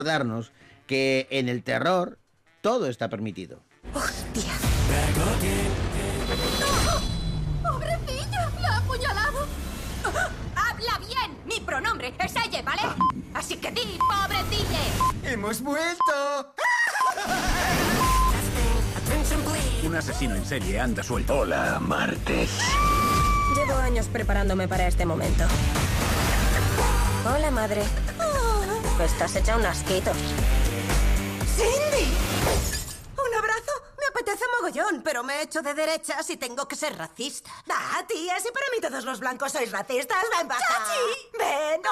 recordarnos que en el terror todo está permitido. ¡Hostia! ¡Oh! ¡Pobrecillo! ¡La ha apuñalado! ¡Habla bien! Mi pronombre es ella, ¿vale? Así que di, pobrecille. ¡Hemos vuelto! Un asesino en serie anda suelto. Hola, Martes. Llevo años preparándome para este momento. Hola, madre. Estás hecha un asquito. ¡Cindy! ¿Un abrazo? Me apetece mogollón, pero me he hecho de derechas y tengo que ser racista. Ah, tía, si para mí todos los blancos sois racistas, ven para acá. ¡Chachi! ¡Ven!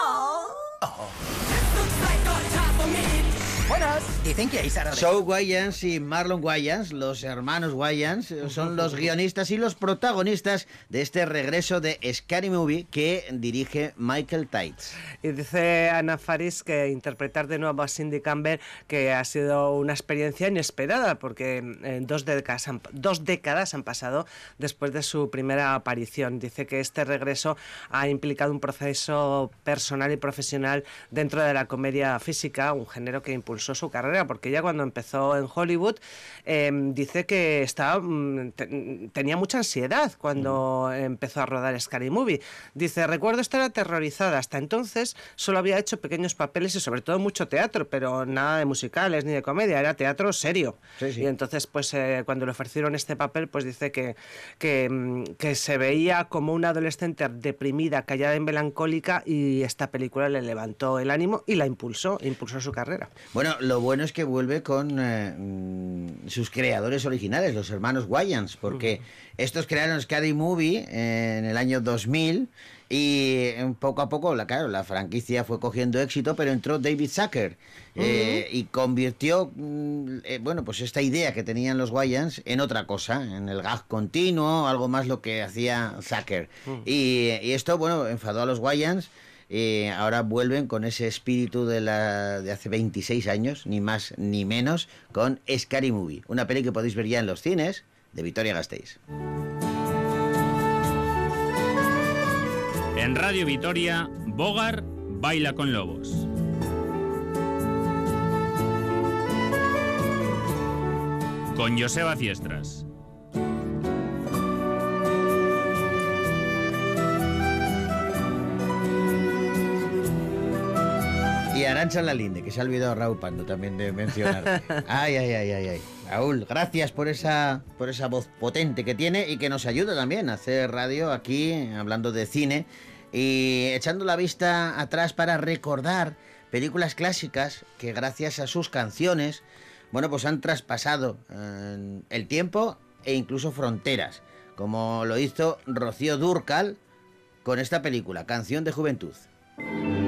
Buenas. Dicen que hay Sara. Joe Wayans y Marlon Wayans, los hermanos Wayans, son los guionistas y los protagonistas de este regreso de Scary Movie que dirige Michael Tides. Y dice Anna Faris que interpretar de nuevo a Cindy Campbell que ha sido una experiencia inesperada porque dos décadas han pasado después de su primera aparición. Dice que este regreso ha implicado un proceso personal y profesional dentro de la comedia física, un género que impulsó su carrera, porque ya cuando empezó en Hollywood dice que tenía mucha ansiedad cuando empezó a rodar Scary Movie. Dice, recuerdo estar aterrorizada, hasta entonces solo había hecho pequeños papeles y sobre todo mucho teatro, pero nada de musicales ni de comedia, era teatro serio. Sí, sí. Y entonces pues cuando le ofrecieron este papel, pues dice que se veía como una adolescente deprimida, callada y melancólica, y esta película le levantó el ánimo y la impulsó su carrera. Bueno, lo bueno es que vuelve con sus creadores originales, los hermanos Wayans, porque estos crearon Scary Movie en el año 2000 y poco a poco, la franquicia fue cogiendo éxito, pero entró David Zucker y convirtió, pues esta idea que tenían los Wayans en otra cosa, en el gag continuo, algo más lo que hacía Zucker. Y esto, enfadó a los Wayans. Ahora vuelven con ese espíritu de hace 26 años, ni más ni menos, con Scary Movie, una peli que podéis ver ya en los cines de Vitoria-Gasteiz. En Radio Vitoria, Bogart baila con lobos. Con Joseba Fiestras. Y Arantxa Lalinde, que se ha olvidado Raúl Pando también de mencionar. Ay. Raúl, gracias por esa voz potente que tiene y que nos ayuda también a hacer radio aquí, hablando de cine y echando la vista atrás para recordar películas clásicas que gracias a sus canciones, pues han traspasado el tiempo e incluso fronteras, como lo hizo Rocío Dúrcal con esta película, Canción de Juventud.